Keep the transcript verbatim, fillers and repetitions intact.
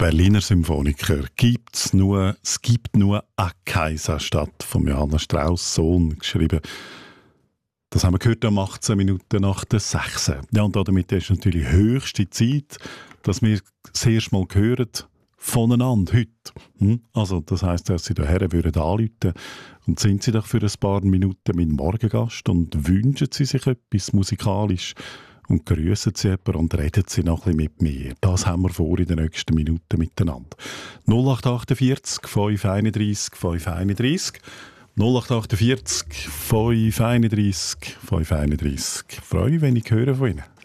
Berliner Symphoniker gibt's nur, es gibt nur eine Kaiserstadt von Johannes Strauss Sohn geschrieben. Das haben wir gehört um achtzehn Minuten nach der sechs. Ja, und damit ist natürlich höchste Zeit, dass wir das erste Mal hören voneinander heute. Hm? Also das heisst, dass Sie daher würden anrufen und sind Sie doch für ein paar Minuten mein Morgengast und wünschen Sie sich etwas musikalisch und grüßen Sie jemanden und reden Sie noch ein bisschen mit mir. Das haben wir vor in den nächsten Minuten miteinander. null acht achtundvierzig fünf einunddreißig fünf einunddreißig null acht achtundvierzig fünf einunddreißig fünf einunddreißig. Ich freue mich, wenn ich höre von Ihnen.